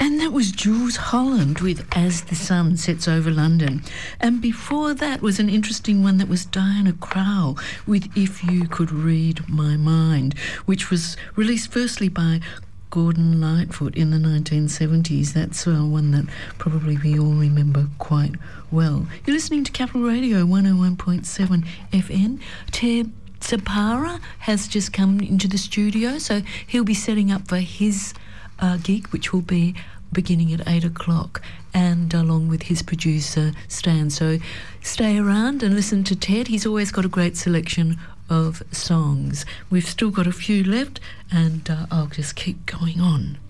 And that was Jules Holland with As the Sun Sets Over London. And before that was an interesting one that was Diana Krall with If You Could Read My Mind, which was released firstly by Gordon Lightfoot in the 1970s. That's one that probably we all remember quite well. You're listening to Capital Radio 101.7 FM. Ted Sapara has just come into the studio, so he'll be setting up for his gig, which will be beginning at 8 o'clock, and along with his producer Stan. So stay around and listen to Ted. He's always got a great selection of songs. We've still got a few left, and I'll just keep going on.